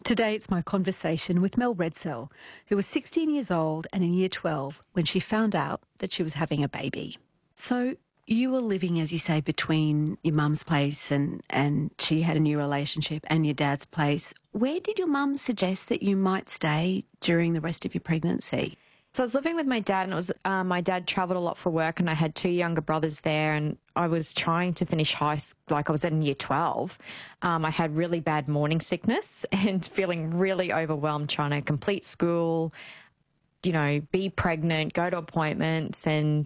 Today it's my conversation with Mel Redsell, who was 16 years old and in year 12 when she found out that she was having a baby. So you were living, as you say, between your mum's place and she had a new relationship and your dad's place. Where did your mum suggest that you might stay during the rest of your pregnancy? So I was living with my dad, and it was my dad travelled a lot for work, and I had two younger brothers there, and I was trying to finish high school, like I was in year 12. I had really bad morning sickness and feeling really overwhelmed trying to complete school, you know, be pregnant, go to appointments, and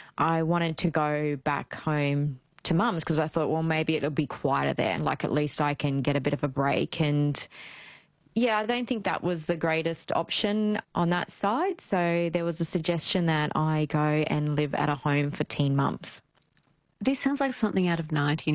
I wanted to go back home to mum's because I thought, well, maybe it'll be quieter there, like at least I can get a bit of a break. And yeah, I don't think that was the greatest option on that side. So there was a suggestion that I go and live at a home for teen mums. This sounds like something out of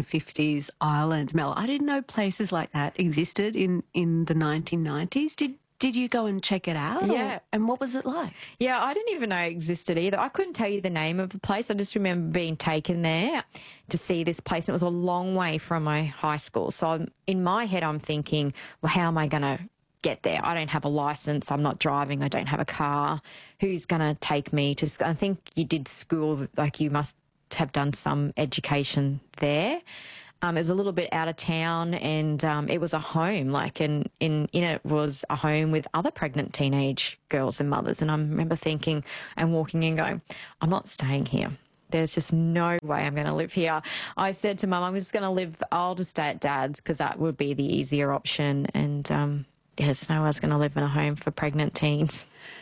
1950s Ireland, Mel. I didn't know places like that existed in the 1990s. Did you go and check it out? Yeah. And what was it like? Yeah, I didn't even know it existed either. I couldn't tell you the name of the place. I just remember being taken there to see this place. It was a long way from my high school. So in my head, I'm thinking, well, how am I going to get there? I don't have a license. I'm not driving. I don't have a car. Who's going to take me to school? I think you did school, like you must have done some education there. It was a little bit out of town, and it was a home, like, and in it was a home with other pregnant teenage girls and mothers. And I remember thinking and walking in going, I'm not staying here. There's just no way I'm going to live here. I said to Mum, I'm just going to live, I'll just stay at Dad's because that would be the easier option. And there's no way I was going to live in a home for pregnant teens.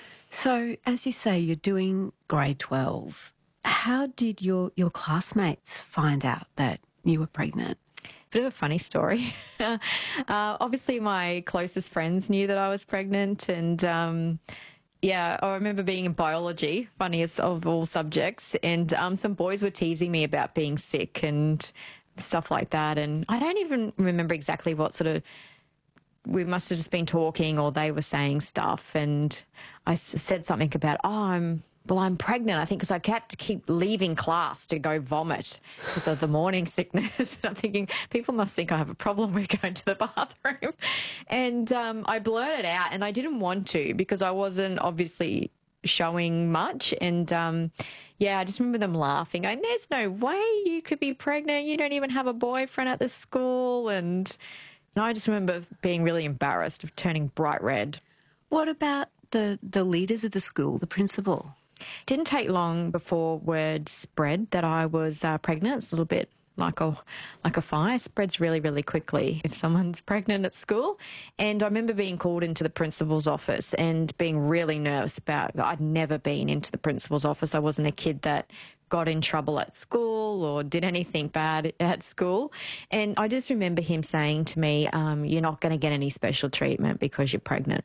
So, as you say, you're doing grade 12. How did your classmates find out that you were pregnant? Bit of a funny story. Obviously, my closest friends knew that I was pregnant, and yeah, I remember being in biology, funniest of all subjects, and some boys were teasing me about being sick and stuff like that. And I don't even remember exactly what sort of, we must have just been talking or they were saying stuff, and I said something about, I'm pregnant, I think, because I had to keep leaving class to go vomit because of the morning sickness. I'm thinking, people must think I have a problem with going to the bathroom. And I blurted out, and I didn't want to because I wasn't obviously showing much. And yeah, I just remember them laughing, going, there's no way you could be pregnant. You don't even have a boyfriend at the school. And I just remember being really embarrassed, of turning bright red. What about the leaders of the school, the principal? Didn't take long before word spread that I was pregnant. It's a little bit like a fire. Spreads really, really quickly if someone's pregnant at school. And I remember being called into the principal's office and being really nervous about, I'd never been into the principal's office. I wasn't a kid that got in trouble at school or did anything bad at school. And I just remember him saying to me, you're not going to get any special treatment because you're pregnant.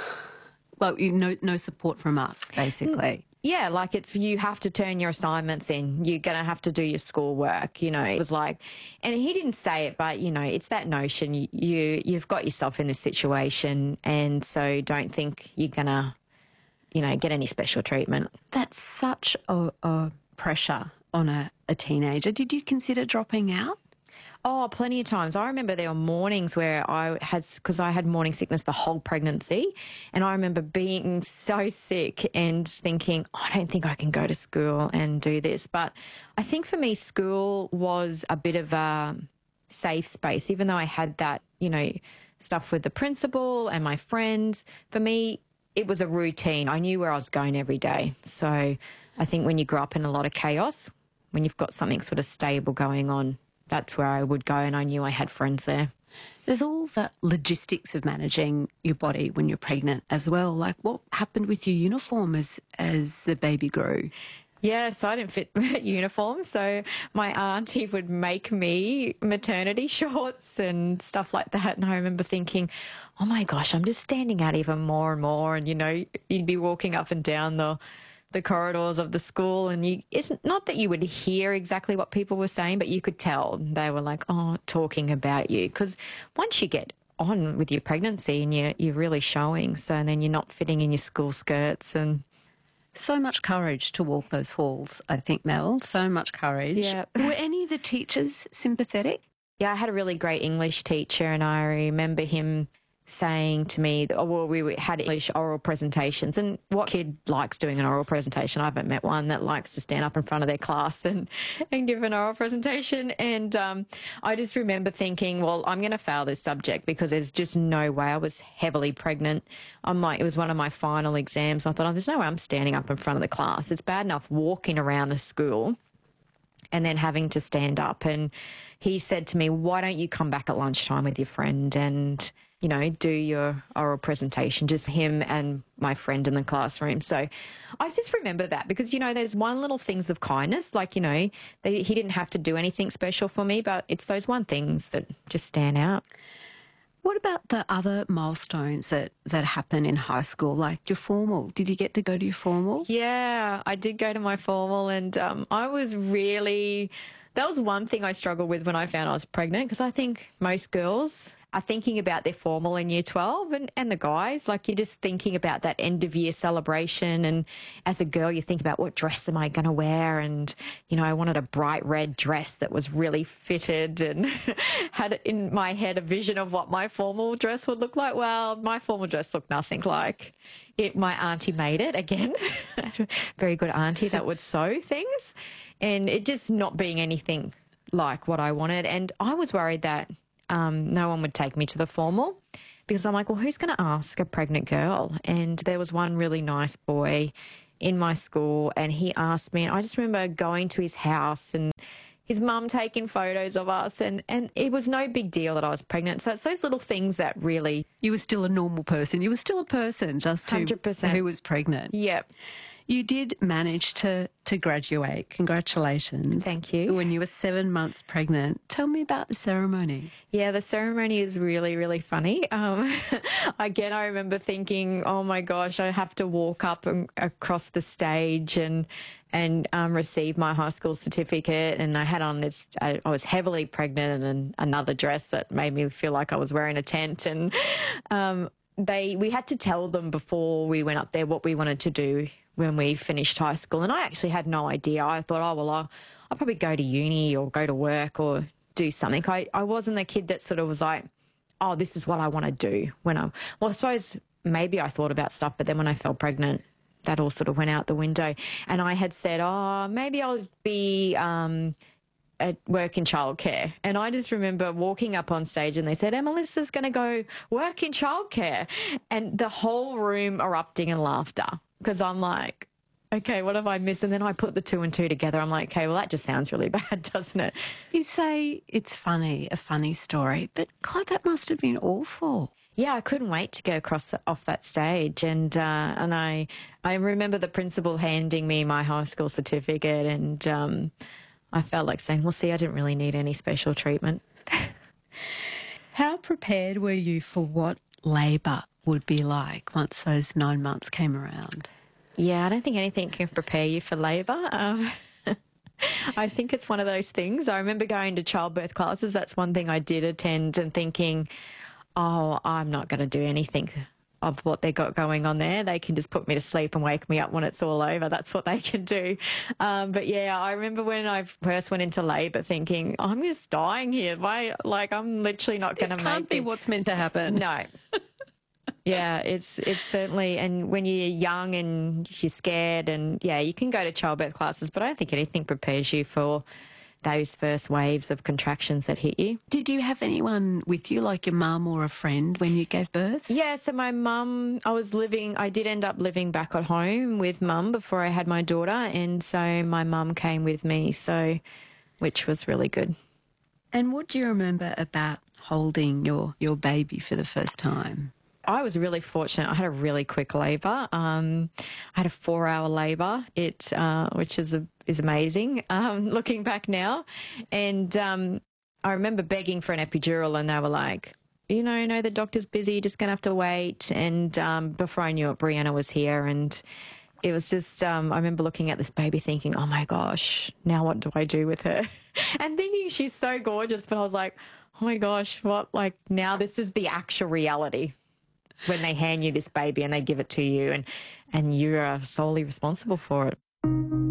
Well, no support from us, basically. Yeah, like you have to turn your assignments in. You're going to have to do your schoolwork, you know. It was like, and he didn't say it, but, you know, it's that notion. You've got yourself in this situation, and so don't think you're going to, you know, get any special treatment. That's such a pressure on a teenager. Did you consider dropping out? Oh, plenty of times. I remember there were mornings where because I had morning sickness the whole pregnancy, and I remember being so sick and thinking, I don't think I can go to school and do this. But I think for me, school was a bit of a safe space, even though I had that, you know, stuff with the principal and my friends. For me, it was a routine. I knew where I was going every day. So I think when you grow up in a lot of chaos, when you've got something sort of stable going on, that's where I would go, and I knew I had friends there. There's all the logistics of managing your body when you're pregnant as well. Like, what happened with your uniform as the baby grew? Yeah, so I didn't fit uniform, so my auntie would make me maternity shorts and stuff like that. And I remember thinking, oh my gosh, I'm just standing out even more and more. And, you know, you'd be walking up and down the corridors of the school, and it's not that you would hear exactly what people were saying, but you could tell they were like, talking about you. Because once you get on with your pregnancy and you're really showing, so then you're not fitting in your school skirts. And so much courage to walk those halls, I think, Mel. So much courage. Yeah. Were any of the teachers sympathetic? Yeah, I had a really great English teacher, and I remember him saying to me, oh, well, we had English oral presentations. And what kid likes doing an oral presentation? I haven't met one that likes to stand up in front of their class and give an oral presentation. And I just remember thinking, well, I'm going to fail this subject because there's just no way. I was heavily pregnant. It was one of my final exams. I thought, oh, there's no way I'm standing up in front of the class. It's bad enough walking around the school and then having to stand up. And he said to me, why don't you come back at lunchtime with your friend and, you know, do your oral presentation, just him and my friend in the classroom. So I just remember that because, you know, there's one little things of kindness, like, you know, he didn't have to do anything special for me, but it's those one things that just stand out. What about the other milestones that happen in high school, like your formal? Did you get to go to your formal? Yeah, I did go to my formal, and I was really... That was one thing I struggled with when I found I was pregnant, because I think most girls are thinking about their formal in year 12 and the guys, like you're just thinking about that end of year celebration. And as a girl, you think about what dress am I going to wear? And, you know, I wanted a bright red dress that was really fitted and had in my head a vision of what my formal dress would look like. Well, my formal dress looked nothing like it. My auntie made it again. Very good auntie that would sew things, and it just not being anything like what I wanted. And I was worried that no one would take me to the formal, because I'm like, well, who's going to ask a pregnant girl? And there was one really nice boy in my school, and he asked me, and I just remember going to his house and his mum taking photos of us, and it was no big deal that I was pregnant. So it's those little things that really... You were still a normal person. You were still a person, just 100%. Who was pregnant. Yep. You did manage to graduate. Congratulations. Thank you. When you were 7 months pregnant. Tell me about the ceremony. Yeah, the ceremony is really, really funny. Again, I remember thinking, oh my gosh, I have to walk up and across the stage and receive my high school certificate. And I had on this, I was heavily pregnant, and another dress that made me feel like I was wearing a tent. And we had to tell them before we went up there what we wanted to do when we finished high school. And I actually had no idea. I thought, oh, well, I'll probably go to uni or go to work or do something. I wasn't the kid that sort of was like, oh, this is what I want to do well, I suppose maybe I thought about stuff, but then when I fell pregnant, that all sort of went out the window. And I had said, oh, maybe I'll be at work in childcare. And I just remember walking up on stage and they said, Melissa's going to go work in childcare. And the whole room erupting in laughter, because I'm like, okay, what have I missed? And then I put the two and two together. I'm like, okay, well, that just sounds really bad, doesn't it? You say it's funny, a funny story, but God, that must have been awful. Yeah, I couldn't wait to go off that stage. And I remember the principal handing me my high school certificate, and I felt like saying, well, see, I didn't really need any special treatment. How prepared were you for what labour would be like once those 9 months came around? Yeah, I don't think anything can prepare you for labour. I think it's one of those things. I remember going to childbirth classes. That's one thing I did attend, and thinking, oh, I'm not going to do anything of what they got going on there. They can just put me to sleep and wake me up when it's all over. That's what they can do. But yeah, I remember when I first went into labour thinking, I'm just dying here. I'm literally not going to make it. This can't be what's meant to happen. No. Yeah, it's certainly, and when you're young and you're scared, and yeah, you can go to childbirth classes, but I don't think anything prepares you for those first waves of contractions that hit you. Did you have anyone with you, like your mum or a friend, when you gave birth? Yeah, so my mum, I did end up living back at home with mum before I had my daughter, and so my mum came with me, which was really good. And what do you remember about holding your baby for the first time? I was really fortunate. I had a really quick labour. I had a 4-hour labour, which is amazing, looking back now. And I remember begging for an epidural, and they were like, no, the doctor's busy, just going to have to wait. And before I knew it, Brianna was here, and it was just, I remember looking at this baby thinking, oh my gosh, now what do I do with her? And thinking she's so gorgeous, but I was like, oh my gosh, now this is the actual reality. When they hand you this baby and they give it to you, and you are solely responsible for it.